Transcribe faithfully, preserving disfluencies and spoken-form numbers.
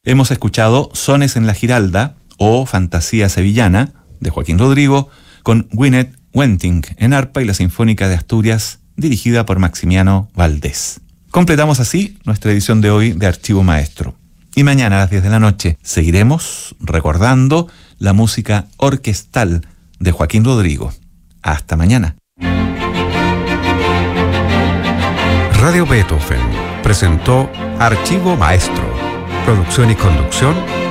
Hemos escuchado Sones en la Giralda o Fantasía Sevillana de Joaquín Rodrigo con Gwyneth Wenting en arpa y la Sinfónica de Asturias dirigida por Maximiano Valdés. Completamos así nuestra edición de hoy de Archivo Maestro. Y mañana a las diez de la noche seguiremos recordando la música orquestal de Joaquín Rodrigo. Hasta mañana. Radio Beethoven presentó Archivo Maestro. Producción y conducción